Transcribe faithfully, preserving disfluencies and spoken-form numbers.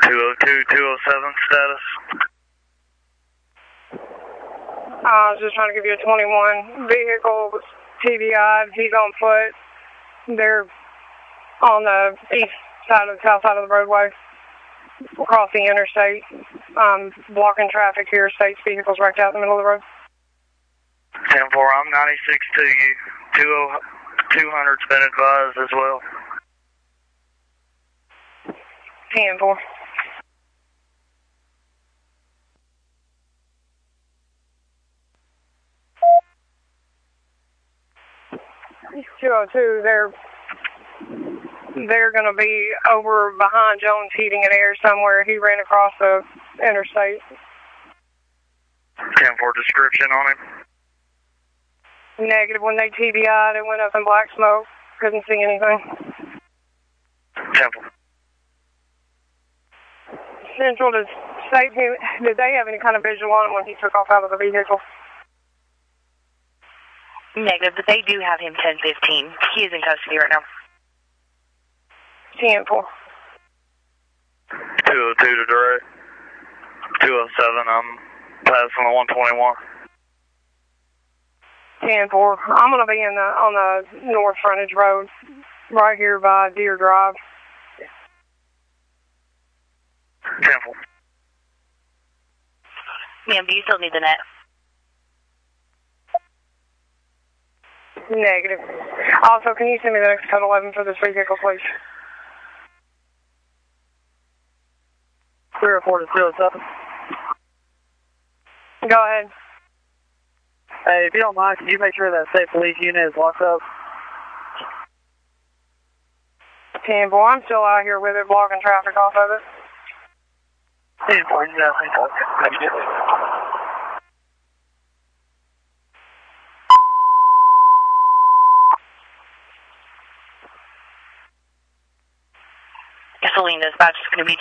two oh two, two oh seven status. I was just trying to give you a twenty-one. Vehicle was T B I'd. He's on foot. They're on the east side of the south side of the roadway, across the interstate, um, blocking traffic here. State's vehicles wrecked out in the middle of the road. ten four, I'm ninety-six to you. two hundred's been advised as well. ten four. two oh two, they're they're going to be over behind Jones Heating and Air somewhere. He ran across the interstate. ten four, description on him. Negative. When they T B I'd, it went up in black smoke. Couldn't see anything. ten four. Central, did, state, did they have any kind of visual on him when he took off out of the vehicle? Negative, but they do have him ten fifteen. He is in custody right now. ten four. two oh two to direct. two oh seven, I'm passing the one twenty-one. ten four. I'm going to be in the on the north frontage road, right here by Deer Drive. ten four. Ma'am, do you still need the net? Negative. Also, can you send me the next code eleven for this vehicle, please? three oh four to two oh seven. Go ahead. Hey, if you don't mind, can you make sure that state police unit is locked up? ten four, I'm still out here with it, blocking traffic off of it. ten four, yeah, ten four. Gasoline dispatch is going to be